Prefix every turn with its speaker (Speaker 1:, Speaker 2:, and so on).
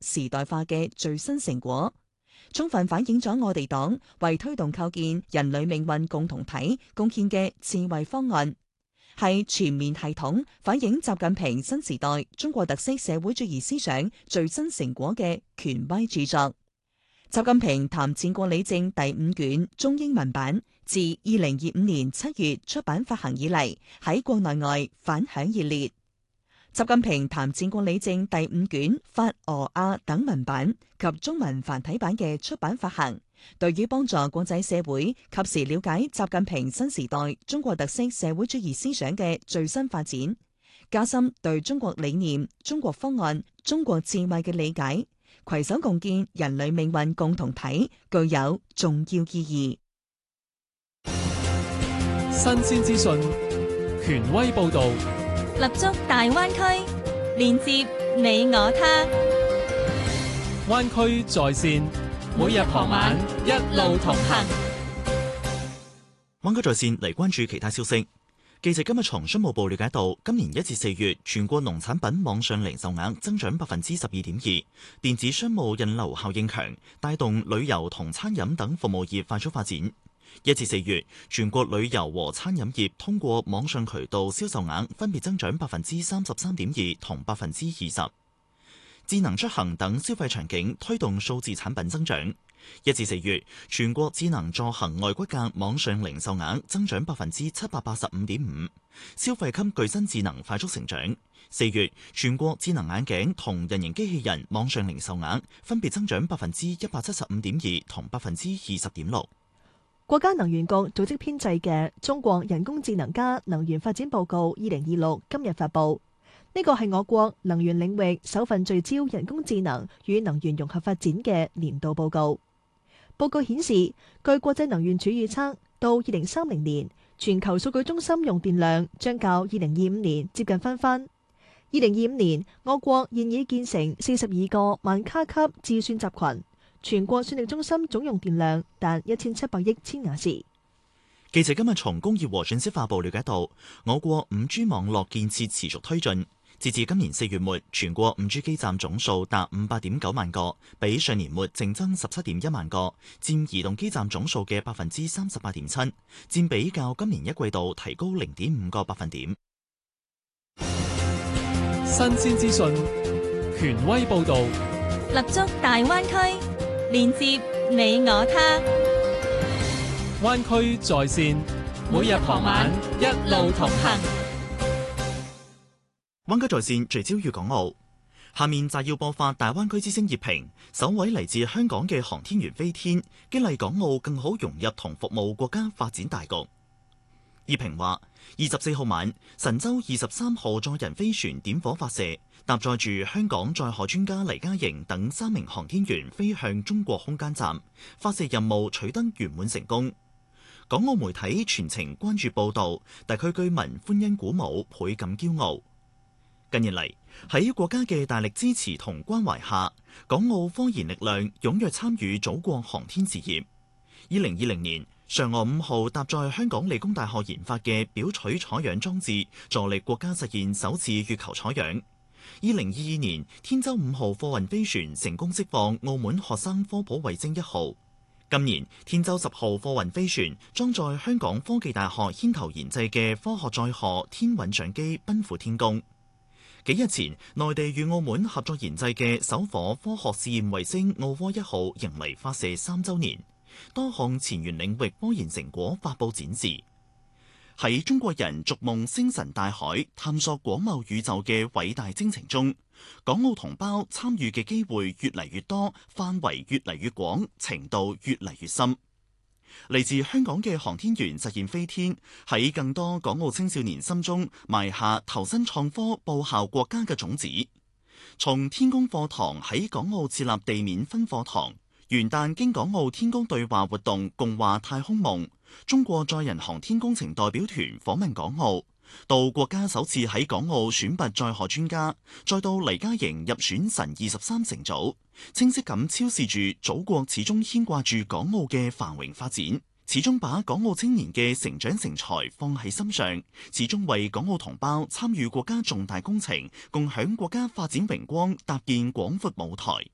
Speaker 1: 時代化嘅最新成果，充分反映咗我哋黨為推動構建人類命運共同體貢獻嘅智慧方案，係全面系統反映習近平新時代中國特色社會主義思想最新成果嘅權威著作。習近平談戰國理政第5卷中英文版，自2025年7月出版發行以嚟，喺國內外反響熱烈。習近平談戰國理政第5卷法俄亞等文版及中文繁體版嘅出版發行，對於幫助國際社會及時了解習近平新時代中國特色社會主義思想嘅最新發展，加深對中國理念、中國方案、中國智慧嘅理解，攜手共建人類命運共同體，具有重要意義。
Speaker 2: 新鮮資訊，權威報導，
Speaker 3: 立足大灣區，連接你我他。
Speaker 2: 灣區在線，每日傍晚一路同行。
Speaker 4: 灣區在線嚟關注其他消息。記者今日從商務部了解到，今年1至4月全國農產品網上零售額增長12.2%，電子商務引流效應強，帶動旅遊同餐飲等服務業快速發展。1至4月全國旅遊和餐飲業通過網上渠道銷售額分別增長33.2%同20%。智能出行等消費場景推動數字產品增長。1至4月全國智能助行外骨骼網上零售額增長785.5%，消費級具身智能快速成長。4月全國智能眼鏡同人形機器人網上零售額分別增長175.2%同20.6%。
Speaker 5: 國家能源局組織編製嘅《中國人工智能加能源發展報告2026》今日發布。呢個係我國能源領域首份聚焦人工智能與能源融合發展嘅年度報告。報告顯示，據國際能源署預測，到2030年，全球數據中心用電量將較2025年接近翻番。2025年，我國現已建成42個萬卡級智算集群，全國算力中心總用電量達1700億千瓦時。
Speaker 4: 記者今日從工業和信息化部了解到，我國 5G 網絡建設持續推進。截至今年4月末，全國 5G 基站總數達500.9萬個，比上年末淨增17.1萬個，佔移動基站總數嘅38.7%，佔比較今年一季度提高0.5個百分點。
Speaker 2: 新鮮資訊，權威報導，
Speaker 3: 立足大灣區，連接你我他。
Speaker 2: 灣區在線，每日傍晚一路同行。
Speaker 4: 灣區在線聚焦粵港澳，下面就要播發大灣區之星熱評，首位嚟自香港嘅航天員飛天，激勵港澳更好融入同服務國家發展大局。熱評話，24號晚，神舟23號載人飛船點火發射，搭載住香港載荷專家黎嘉瑩等3名航天員飛向中國空間站，發射任務取得圓滿成功。港澳媒體全程關注報導，特區居民歡欣鼓舞，倍感驕傲。近年嚟，喺國家嘅大力支持同關懷下，港澳科研力量踴躍參與祖國航天事業。2020年，嫦娥5號搭載香港理工大學研發嘅表取採樣裝置，助力國家實現首次月球採樣。2022年，天舟5號貨運飛船成功釋放澳門學生科普衛星1號。今年，天舟10號貨運飛船裝載香港科技大學牽頭研製嘅科學載荷天韻相機奔赴天宮。幾日前，內地與澳門合作研製嘅首顆科學試驗衛星奧渦1號迎嚟發射3週年，多項前沿領域科研成果發布展示。喺中國人逐夢星辰大海、探索廣袤宇宙嘅偉大征程中，港澳同胞參與嘅機會越嚟越多，範圍越嚟越廣，程度越嚟越深。嚟自香港嘅航天員實現飛天，喺更多港澳青少年心中埋下投身創科、報效國家嘅種子。從天宮課堂喺港澳設立地面分課堂，元旦經港澳天宮對話活動共話太空夢，中國載人航天工程代表團訪問港澳，到國家首次喺港澳選拔載荷專家，再到黎嘉瑩入選神23乘組，清晰咁昭示住祖國始終牽掛住港澳嘅繁榮發展，始終把港澳青年嘅成長成才放喺心上，始終為港澳同胞參與國家重大工程、共享國家發展榮光搭建廣闊舞台。